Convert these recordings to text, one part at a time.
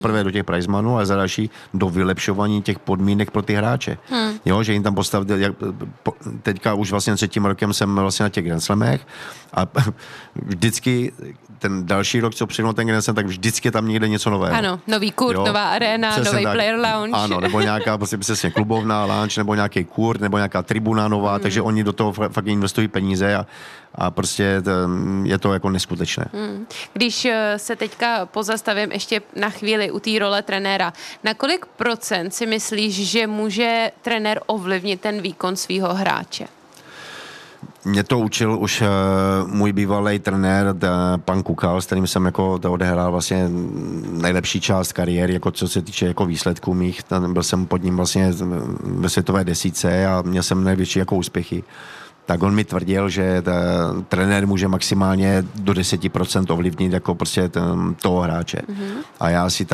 prvé do těch prizemanů a za další do vylepšování těch podmínek pro ty hráče. Jo, že jim tam postavili, teďka už vlastně 3. rokem jsem vlastně na těch Grand Slamech a vždycky ten další rok, co přijde ten Grand Slam, tak vždycky je tam někde něco nového. Ano, nový kurt, jo, nová arena, nový player lounge. Ano, nebo nějaká přesně klubovná lounge, nebo nějaký kurt, nebo nějaká tribuna nová, takže oni do toho fakt investují peníze a prostě je to jako neskutečné. Když se teďka pozastavím ještě na chvíli u té role trenéra, na kolik procent si myslíš, že může trenér ovlivnit ten výkon svého hráče? Mě to učil už můj bývalý trenér, pan Kukal, s kterým jsem jako odehrál vlastně nejlepší část kariéry, jako co se týče jako výsledků mých. Byl jsem pod ním vlastně ve světové desítce a měl jsem největší jako úspěchy. Tak on mi tvrdil, že trenér může maximálně do 10% ovlivnit jako prostě toho hráče. A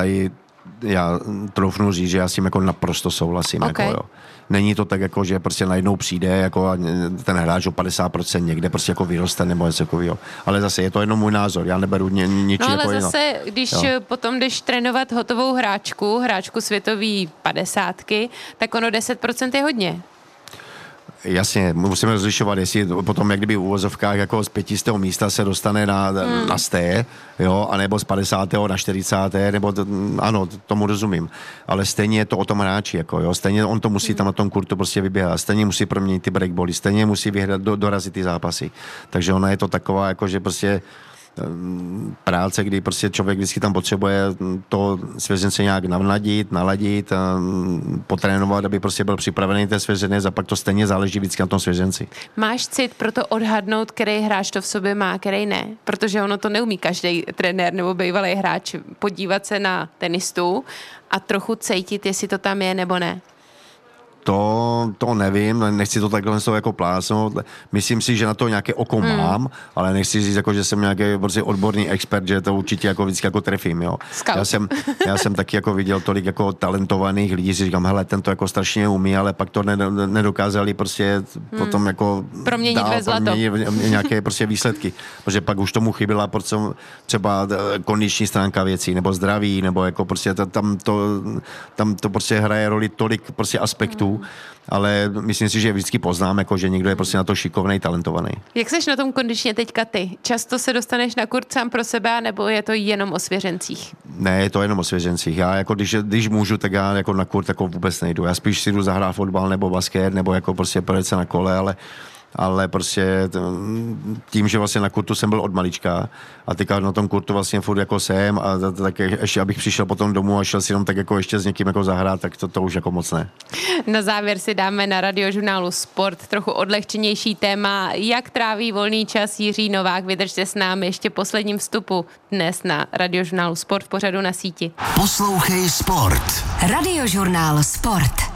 já troufnu říct, že já s tím jako naprosto souhlasím. Okay. Jako, jo. Není to tak, jako, že prostě najednou přijde jako a ten hráč o 50% někde prostě jako vyroste nebo něco takového. Ale zase je to jenom můj názor, já neberu ničí. No ale jako zase, když potom jdeš trénovat hotovou hráčku světový 50, tak ono 10% je hodně. Jasně, musíme rozlišovat, jestli potom jak kdyby v uvozovkách jako z 500. místa se dostane na 100, jo, anebo z 50. na 40. nebo ano, tomu rozumím. Ale stejně je to o tom hráči, jako jo, stejně on to musí tam na tom kurtu prostě vyběhat, stejně musí proměnit ty breakbally, stejně musí vyhrát, dorazit ty zápasy. Takže ona je to taková, jako že prostě práce, kdy prostě člověk vždycky tam potřebuje to svěřence nějak naladit, potrénovat, aby prostě byl připravený ten svěřenec a pak to stejně záleží vždycky na tom svěřenci. Máš cit pro to odhadnout, který hráč to v sobě má, který ne? Protože ono to neumí každý trenér nebo bývalý hráč podívat se na tenistu a trochu cítit, jestli to tam je nebo ne. To nevím, nechci to takhle jako plásnout. Myslím si, že na to nějaké oko mám, ale nechci říct, jako, že jsem nějaký prostě odborný expert, že to určitě jako vždycky jako trefím. Jo. Já jsem taky jako viděl tolik jako talentovaných lidí, si říkám, hele, ten to jako strašně umí, ale pak to nedokázali prostě potom jako proměnit ve zlato. Nějaké prostě výsledky. Protože pak už tomu chyběla třeba kondiční stránka věcí, nebo zdraví, nebo jako prostě tam to prostě hraje roli tolik prostě aspektů, ale myslím si, že vždycky poznám, jako, že někdo je prostě na to šikovnej, talentovaný. Jak seš na tom kondičně teďka ty? Často se dostaneš na kurt sám pro sebe, nebo je to jenom o svěřencích? Ne, je to jenom o svěřencích. Já jako, když můžu, tak já jako na kurt jako vůbec nejdu. Já spíš si jdu zahrát fotbal nebo basket, nebo jako prostě projet se na kole, ale prostě tím, že vlastně na kurtu jsem byl od malička a teďka na tom kurtu vlastně furt jako jsem a tak ještě abych přišel potom domů a šel si jenom tak jako ještě s někým jako zahrát, tak to už jako moc ne. Na závěr si dáme na Radiožurnálu Sport trochu odlehčenější téma. Jak tráví volný čas Jiří Novák? Vydržte s námi ještě posledním vstupu dnes na Radiožurnálu Sport v pořadu Na síti. Poslouchej Sport. Radiožurnál Sport.